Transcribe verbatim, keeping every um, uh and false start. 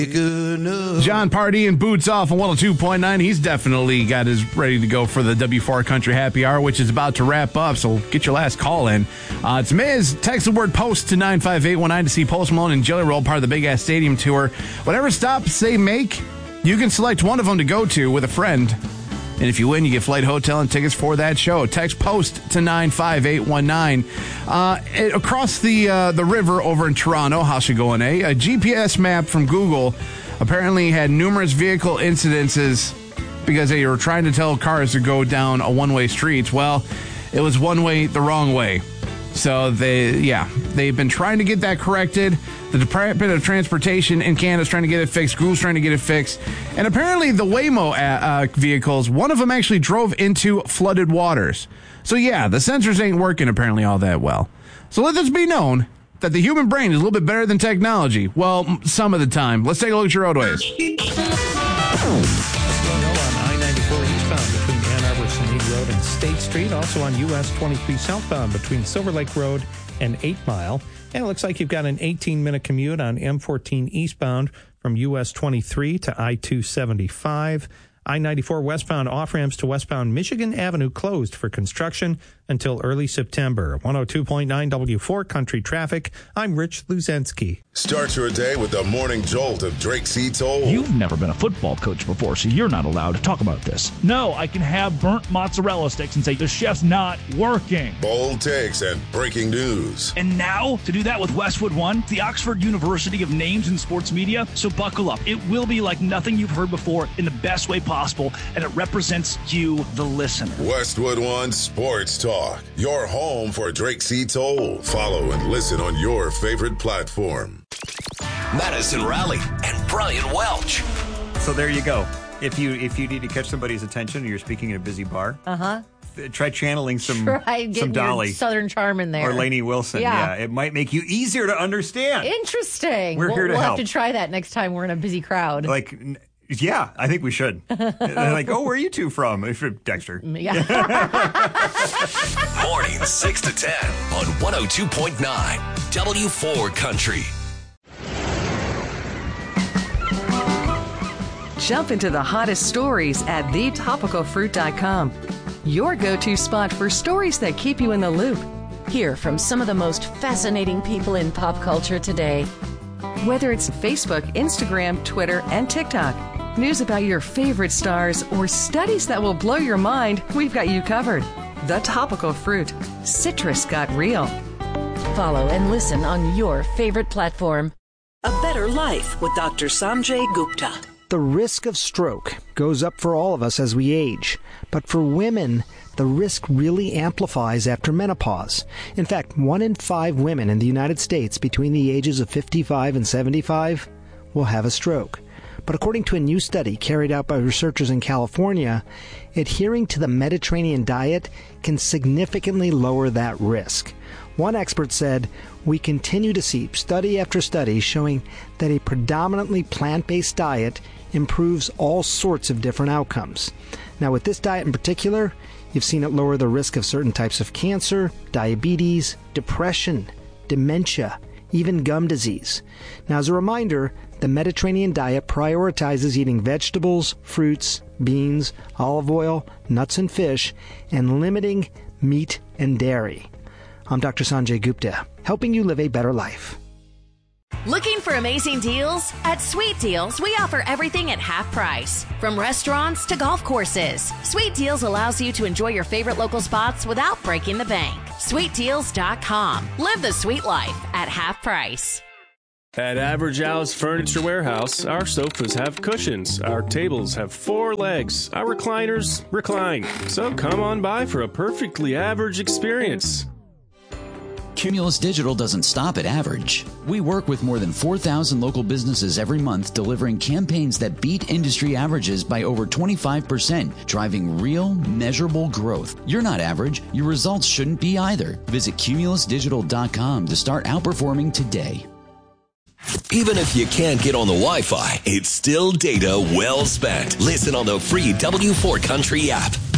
John Pardee and Boots Off on one oh two point nine. He's definitely got his ready to go for the W four Country Happy Hour, which is about to wrap up, so get your last call in. Uh, it's Miz. Text the word POST to nine five eight one nine to see Post Malone and Jelly Roll, part of the Big Ass Stadium Tour. Whatever stops they make, you can select one of them to go to with a friend. And if you win, you get flight, hotel, and tickets for that show. Text POST to nine five eight one nine. Uh, across the uh, the river over in Toronto, how's it going, eh? A G P S map from Google apparently had numerous vehicle incidences because they were trying to tell cars to go down a one-way street. Well, it was one way the wrong way. So, they, yeah, they've been trying to get that corrected. The Department of Transportation in Canada is trying to get it fixed. Google's trying to get it fixed. And apparently the Waymo uh, vehicles, one of them actually drove into flooded waters. So, yeah, the sensors ain't working apparently all that well. So let this be known that the human brain is a little bit better than technology. Well, some of the time. Let's take a look at your roadways. Road and State Street, also on U S twenty-three southbound between Silver Lake Road and eight mile. And it looks like you've got an eighteen-minute commute on M fourteen eastbound from U S twenty-three to I two seventy-five. I ninety-four westbound off-ramps to westbound Michigan Avenue closed for construction until early September. one oh two point nine W four Country Traffic. I'm Rich Luzensky. Start your day with the morning jolt of Drake C. Toll. You've never been a football coach before, so you're not allowed to talk about this. No, I can have burnt mozzarella sticks and say the chef's not working. Bold takes and breaking news. And now, to do that with Westwood One, the Oxford University of Names in Sports Media. So buckle up. It will be like nothing you've heard before in the best way possible, and it represents you, the listener. Westwood One Sports Talk, your home for Drake C. Toll. Follow and listen on your favorite platform. Madison Raleigh and Brian Welch. So there you go. If you if you need to catch somebody's attention, or you're speaking in a busy bar, uh-huh. try channeling some try some Dolly, Southern charm in there, or Lainey Wilson. Yeah. yeah, it might make you easier to understand. Interesting. We're we'll, here to we'll help. have to try that next time we're in a busy crowd. Like. Yeah, I think we should. They're like, oh, where are you two from? Dexter. Yeah. Morning six to ten on one oh two point nine W four Country. Jump into the hottest stories at the topical fruit dot com. Your go-to spot for stories that keep you in the loop. Hear from some of the most fascinating people in pop culture today. Whether it's Facebook, Instagram, Twitter, and TikTok, news about your favorite stars, or studies that will blow your mind, we've got you covered. The Topical Fruit. Citrus got real. Follow and listen on your favorite platform. A Better Life with Doctor Sanjay Gupta. The risk of stroke goes up for all of us as we age, but for women, the risk really amplifies after menopause. In fact, one in five women in the United States between the ages of fifty-five and seventy-five will have a stroke. But according to a new study carried out by researchers in California, adhering to the Mediterranean diet can significantly lower that risk. One expert said, "We continue to see study after study showing that a predominantly plant-based diet improves all sorts of different outcomes." Now, with this diet in particular, you've seen it lower the risk of certain types of cancer, diabetes, depression, dementia, even gum disease. Now, as a reminder, the Mediterranean diet prioritizes eating vegetables, fruits, beans, olive oil, nuts and fish, and limiting meat and dairy. I'm Doctor Sanjay Gupta, helping you live a better life. Looking for amazing deals? At Sweet Deals, we offer everything at half price. From restaurants to golf courses, Sweet Deals allows you to enjoy your favorite local spots without breaking the bank. sweet deals dot com. Live the sweet life at half price. At Average Al's Furniture Warehouse, our sofas have cushions, our tables have four legs, our recliners recline. So come on by for a perfectly average experience. Cumulus Digital doesn't stop at average. We work with more than four thousand local businesses every month, delivering campaigns that beat industry averages by over twenty-five percent, driving real, measurable growth. You're not average. Your results shouldn't be either. Visit cumulus digital dot com to start outperforming today. Even if you can't get on the Wi-Fi, it's still data well spent. Listen on the free W four Country app.